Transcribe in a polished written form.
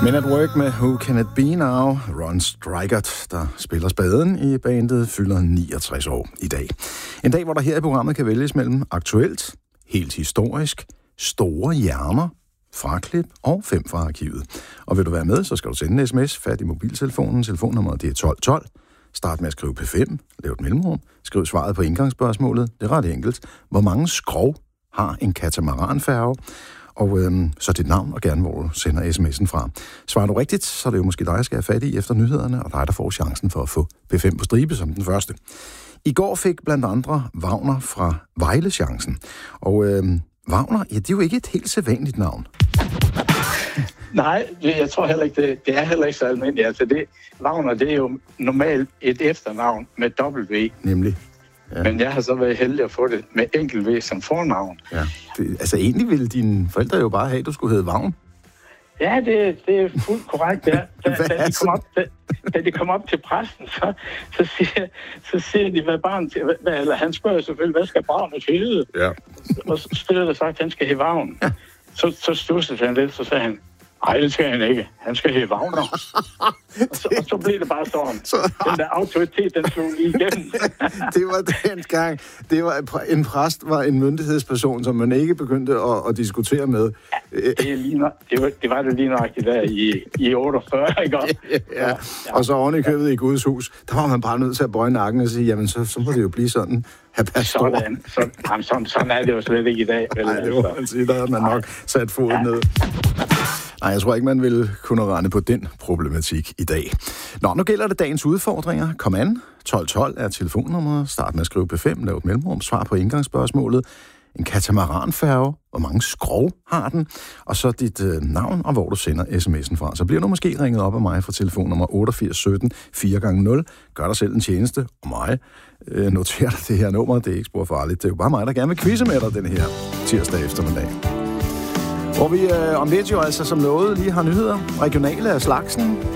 Men at Work med Who Can It Be Now? Ron Strikert, der spiller spaden i bandet, fylder 69 år i dag. En dag, hvor der her i programmet kan vælges mellem aktuelt, helt historisk, store hjerner, fraklip og 5 fra arkivet. Og vil du være med, så skal du sende en sms, fat i mobiltelefonen. Telefonnummeret det er 1212. Start med at skrive P5, lav et mellemrum, skriv svaret på indgangsspørgsmålet. Det er ret enkelt. Hvor mange skrog har en katamaranfærge? Og så dit navn og gerne, hvor du sender sms'en fra. Svarer du rigtigt, så er det jo måske dig, jeg skal have fat i efter nyhederne, og dig, der får chancen for at få P5 på stribe som den første. I går fik blandt andre Wagner fra Vejle chancen. Og Wagner, ja, det er jo ikke et helt sædvanligt navn. Nej, jeg tror heller ikke, det er heller ikke så almindeligt. Altså Wagner, det er jo normalt et efternavn med W. Nemlig. Ja. Men jeg har så været heldig at få det med enkelt V som fornavn. Ja. Altså egentlig ville dine forældre jo bare have, at du skulle hedde Vagn. Ja, det er fuldt korrekt. Ja. Da de kom op til præsten, så siger de, hvad barnet til. Eller han spørger selvfølgelig, hvad skal barnet hedde? Ja. Og så stiller der sagt, at han skal hedde Vagn. Ja. Så stussede han lidt, så sagde han, nej, det skal han ikke. Han skal hedde Wagner. og så blev det bare sådan. Den der autoritet, den slog lige igennem. Det var den gang. Det var en præst var en myndighedsperson, som man ikke begyndte at diskutere med. Det var det lige nøjagtigt der i 48, ikke? Ja. Og så oven i købet i Guds hus, der var man bare nødt til at bøje nakken og sige, jamen så må det jo blive sådan. Sådan er det jo slet ikke i dag. Nej, det må man sige, der har man nok sat foden ned. Nej, jeg tror ikke, man vil kunne rende på den problematik i dag. Nå, nu gælder det dagens udfordringer. Kom an. 1212 er telefonnummeret. Start med at skrive P5, lav et mellemrum, svar på indgangsspørgsmålet. En katamaranfærge. Hvor mange skrog har den? Og så dit navn, og hvor du sender sms'en fra. Så bliver du måske ringet op af mig fra telefonnummer 8817 4x0. Gør dig selv en tjeneste, og mig. Noter dig det her nummer, det er ikke spor farligt. Det er jo bare mig, der gerne vil quizze med dig den her tirsdag eftermiddag. Hvor vi om lidt jo altså som lovet lige har nyheder. Regionale af slagsen.